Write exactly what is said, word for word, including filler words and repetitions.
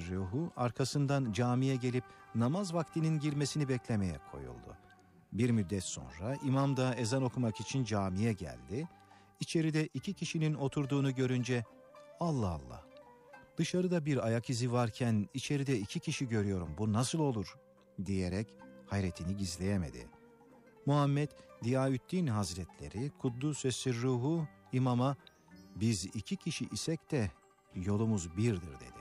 Sirruhu arkasından camiye gelip namaz vaktinin girmesini beklemeye koyuldu. Bir müddet sonra imam da ezan okumak için camiye geldi. İçeride iki kişinin oturduğunu görünce Allah Allah, dışarıda bir ayak izi varken içeride iki kişi görüyorum, bu nasıl olur diyerek hayretini gizleyemedi. Muhammed Diyaüddin Hazretleri Kuddüs Sirruhu imama biz iki kişi isek de yolumuz birdir dedi.